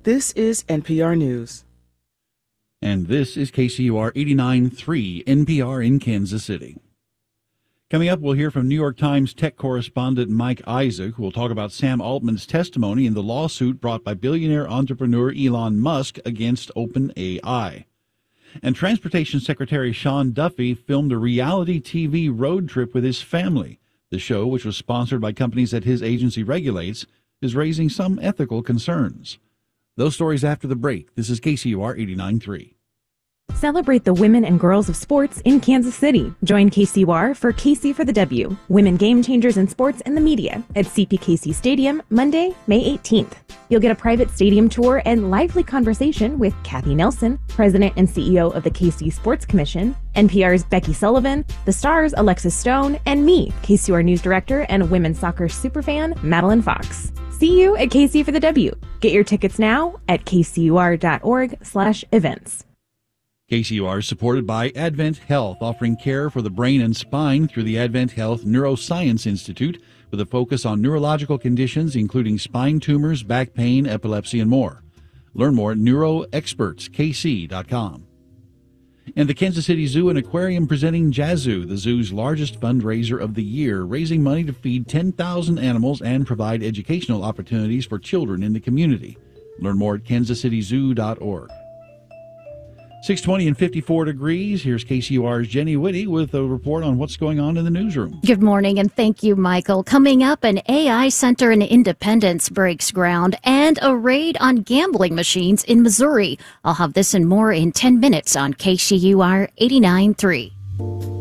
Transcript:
This is NPR News. And this is KCUR 89.3 NPR in Kansas City. Coming up, we'll hear from New York Times tech correspondent Mike Isaac, who will talk about Sam Altman's testimony in the lawsuit brought by billionaire entrepreneur Elon Musk against OpenAI. And Transportation Secretary Sean Duffy filmed a reality TV road trip with his family. The show, which was sponsored by companies that his agency regulates, is raising some ethical concerns. Those stories after the break. This is KCUR 89.3. Celebrate the women and girls of sports in Kansas City. Join KCUR for KC for the W, Women Game Changers in Sports and the Media at CPKC Stadium, Monday, May 18th. You'll get a private stadium tour and lively conversation with Kathy Nelson, President and CEO of the KC Sports Commission, NPR's Becky Sullivan, the Star's Alexis Stone, and me, KCUR News Director and women's soccer superfan Madeline Fox. See you at KC for the W. Get your tickets now at kcur.org/events. KCUR is supported by Advent Health, offering care for the brain and spine through the Advent Health Neuroscience Institute, with a focus on neurological conditions including spine tumors, back pain, epilepsy, and more. Learn more at neuroexpertskc.com. And the Kansas City Zoo and Aquarium presenting Jazoo, the zoo's largest fundraiser of the year, raising money to feed 10,000 animals and provide educational opportunities for children in the community. Learn more at kansascityzoo.org. 6:20 and 54 degrees. Here's KCUR's Jenny Whitty with a report on what's going on in the newsroom. Good morning, and thank you, Michael. Coming up, an AI center in Independence breaks ground and a raid on gambling machines in Missouri. I'll have this and more in 10 minutes on KCUR 89.3.